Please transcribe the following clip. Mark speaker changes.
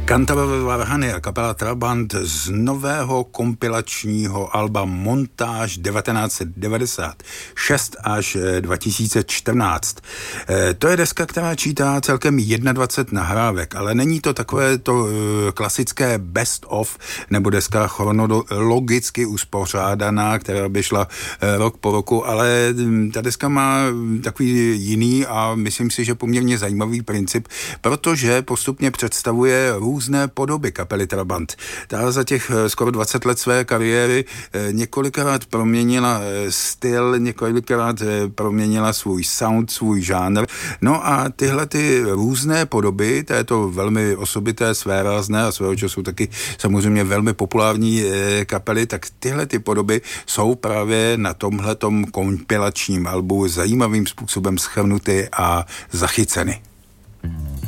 Speaker 1: Cantabre Varhany a kapela Trabant z nového kompilačního alba Montáž 1996 až 2014. To je deska, která čítá celkem 21 nahrávek, ale není to takové to klasické best of nebo deska chronologicky uspořádaná, která by šla rok po roku, ale ta deska má takový jiný a myslím si, že poměrně zajímavý princip, protože postupně představuje různé podoby kapely Trabant. Ta za těch skoro 20 let své kariéry několikrát proměnila styl, několikrát proměnila svůj sound, svůj žánr. No a tyhle ty různé podoby této velmi osobité, svérázné a svého času taky samozřejmě velmi populární kapely, tak tyhle ty podoby jsou právě na tomhletom kompilačním albu zajímavým způsobem shrnuty a zachyceny.